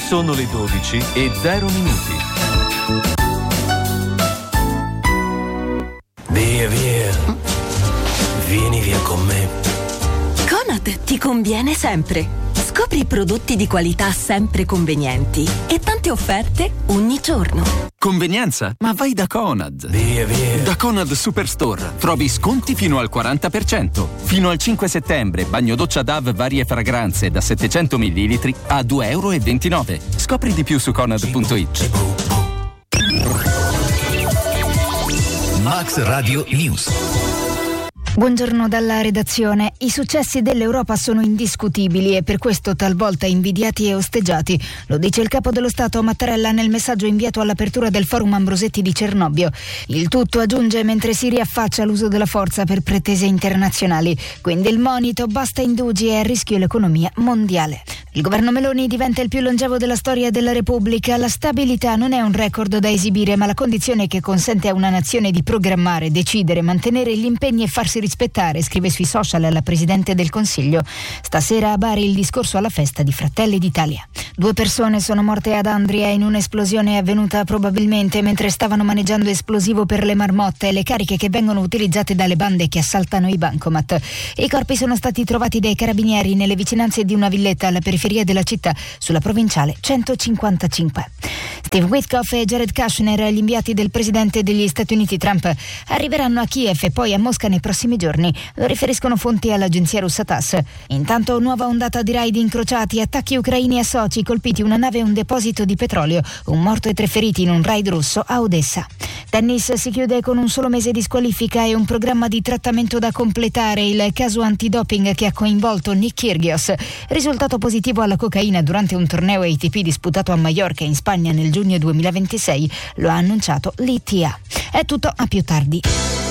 Sono le 12:0 Via, vieni via con me. Conad ti conviene sempre. Scopri prodotti di qualità sempre convenienti e tante offerte ogni giorno. Convenienza? Ma vai da Conad. Via. Da Conad Superstore trovi sconti fino al 40%. Fino al 5 settembre bagno doccia Dove varie fragranze da 700 ml a €2,29. Scopri di più su conad.it. Max Radio News. Buongiorno dalla redazione. I successi dell'Europa sono indiscutibili e per questo talvolta invidiati e osteggiati. Lo dice il capo dello Stato Mattarella nel messaggio inviato all'apertura del Forum Ambrosetti di Cernobbio. Il tutto, aggiunge, mentre si riaffaccia all'uso della forza per pretese internazionali. Quindi il monito: basta indugi e a rischio l'economia mondiale. Il governo Meloni diventa il più longevo della storia della Repubblica. La stabilità non è un record da esibire, ma la condizione che consente a una nazione di programmare, decidere, mantenere gli impegni e farsi rispettare, scrive sui social la Presidente del Consiglio. Stasera a Bari il discorso alla festa di Fratelli d'Italia. 2 persone sono morte ad Andria in un'esplosione avvenuta probabilmente mentre stavano maneggiando esplosivo per le marmotte, le cariche che vengono utilizzate dalle bande che assaltano i bancomat. I corpi sono stati trovati dai carabinieri nelle vicinanze di una villetta alla periferia della città, sulla provinciale 155. Steve Witkoff e Jared Kushner, gli inviati del presidente degli Stati Uniti Trump, arriveranno a Kiev e poi a Mosca nei prossimi giorni, lo riferiscono fonti all'agenzia russa TASS. Intanto nuova ondata di raid incrociati, attacchi ucraini a Sochi, colpiti una nave e un deposito di petrolio, un morto e 3 feriti in un raid russo a Odessa. Tennis si chiude con un solo mese di squalifica e un programma di trattamento da completare, il caso antidoping che ha coinvolto Nick Kyrgios, risultato positivo alla cocaina durante un torneo ATP disputato a Maiorca in Spagna nel giugno 2026, lo ha annunciato l'ITA. È tutto, a più tardi.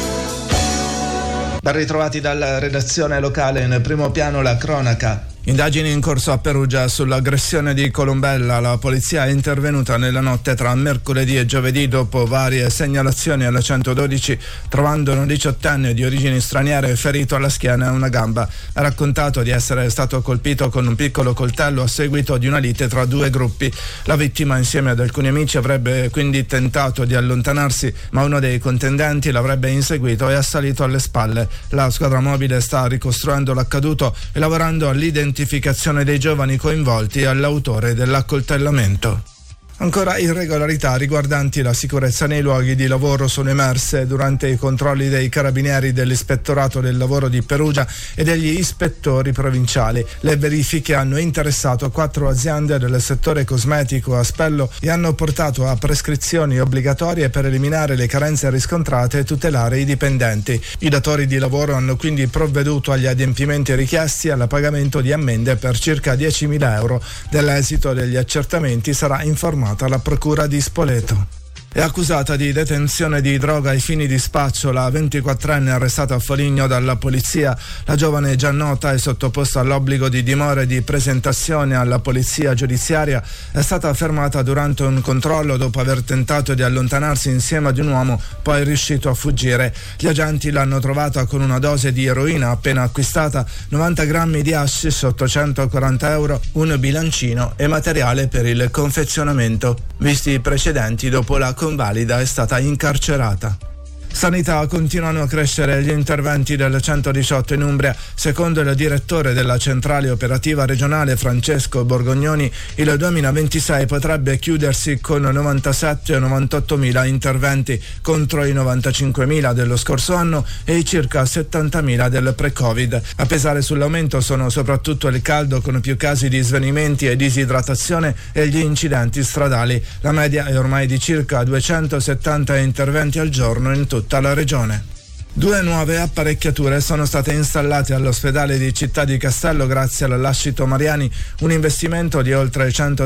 Ben ritrovati dalla redazione locale. In primo piano la cronaca. Indagini in corso a Perugia sull'aggressione di Colombella. La polizia è intervenuta nella notte tra mercoledì e giovedì dopo varie segnalazioni alla 112, trovando un 18enne di origini straniere ferito alla schiena e una gamba. Ha raccontato di essere stato colpito con un piccolo coltello a seguito di una lite tra 2 gruppi. La vittima, insieme ad alcuni amici, avrebbe quindi tentato di allontanarsi, ma uno dei contendenti l'avrebbe inseguito e assalito alle spalle. La squadra mobile sta ricostruendo l'accaduto e lavorando all'identificazione dei giovani coinvolti e all'autore dell'accoltellamento. Ancora irregolarità riguardanti la sicurezza nei luoghi di lavoro sono emerse durante i controlli dei carabinieri dell'Ispettorato del Lavoro di Perugia e degli ispettori provinciali. Le verifiche hanno interessato 4 aziende del settore cosmetico a Spello e hanno portato a prescrizioni obbligatorie per eliminare le carenze riscontrate e tutelare i dipendenti. I datori di lavoro hanno quindi provveduto agli adempimenti richiesti e al pagamento di ammende per circa 10.000 euro. Dell'esito degli accertamenti sarà informata la procura di Spoleto. È accusata di detenzione di droga ai fini di spaccio la 24enne arrestata a Foligno dalla polizia. La giovane, già nota e sottoposta all'obbligo di dimora e di presentazione alla polizia giudiziaria, è stata fermata durante un controllo dopo aver tentato di allontanarsi insieme ad un uomo, poi è riuscito a fuggire. Gli agenti l'hanno trovata con una dose di eroina appena acquistata, 90 grammi di hashish, 840 euro, un bilancino e materiale per il confezionamento. Visti i precedenti, dopo la convalida è stata incarcerata. Sanità: continuano a crescere gli interventi del 118 in Umbria. Secondo il direttore della centrale operativa regionale Francesco Borgognoni, il 2026 potrebbe chiudersi con 97 o 98.000 interventi contro i 95.000 dello scorso anno e i circa 70.000 del pre-Covid. A pesare sull'aumento sono soprattutto il caldo, con più casi di svenimenti e disidratazione, e gli incidenti stradali. La media è ormai di circa 270 interventi al giorno in tutta la regione. 2 nuove apparecchiature sono state installate all'ospedale di Città di Castello grazie al Lascito Mariani, un investimento di oltre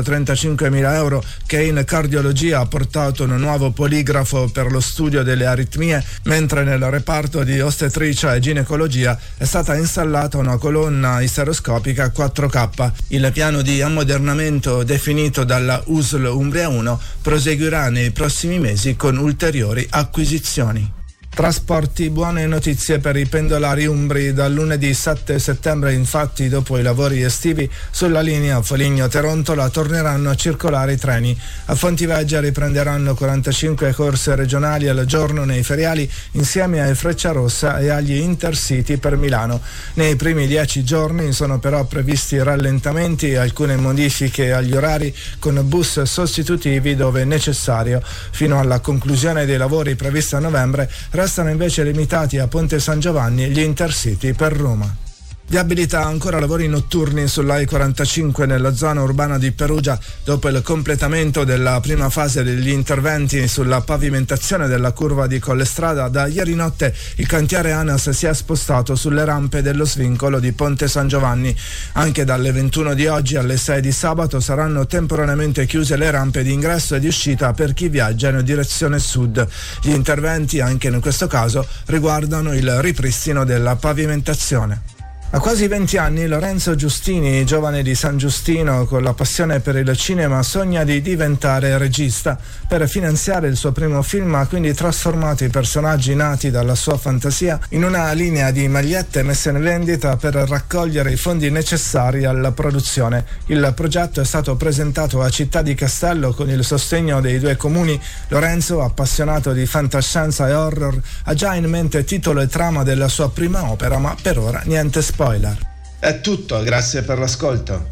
135.000 euro che in cardiologia ha portato un nuovo poligrafo per lo studio delle aritmie, mentre nel reparto di ostetricia e ginecologia è stata installata una colonna isteroscopica 4K. Il piano di ammodernamento definito dalla USL Umbria 1 proseguirà nei prossimi mesi con ulteriori acquisizioni. Trasporti, buone notizie per i pendolari umbri. Dal lunedì 7 settembre, infatti, dopo i lavori estivi, sulla linea Foligno-Terontola torneranno a circolare i treni. A Fontiveggia riprenderanno 45 corse regionali al giorno nei feriali, insieme ai Frecciarossa e agli Intercity per Milano. Nei primi 10 giorni sono però previsti rallentamenti e alcune modifiche agli orari, con bus sostitutivi dove necessario. Fino alla conclusione dei lavori prevista a novembre, restano invece limitati a Ponte San Giovanni gli Intercity per Roma. Viabilità, ancora lavori notturni sull'A45 nella zona urbana di Perugia. Dopo il completamento della prima fase degli interventi sulla pavimentazione della curva di Collestrada, da ieri notte il cantiere ANAS si è spostato sulle rampe dello svincolo di Ponte San Giovanni. Anche dalle 21 di oggi alle 6 di sabato saranno temporaneamente chiuse le rampe di ingresso e di uscita per chi viaggia in direzione sud. Gli interventi, anche in questo caso, riguardano il ripristino della pavimentazione. A quasi 20 anni Lorenzo Giustini, giovane di San Giustino con la passione per il cinema, sogna di diventare regista. Per finanziare il suo primo film ha quindi trasformato i personaggi nati dalla sua fantasia in una linea di magliette messe in vendita per raccogliere i fondi necessari alla produzione. Il progetto è stato presentato a Città di Castello con il sostegno dei 2 comuni. Lorenzo, appassionato di fantascienza e horror, ha già in mente titolo e trama della sua prima opera, ma per ora niente spoiler. È tutto, grazie per l'ascolto.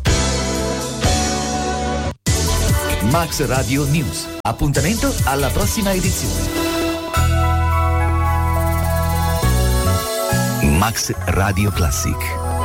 Max Radio News. Appuntamento alla prossima edizione. Max Radio Classic.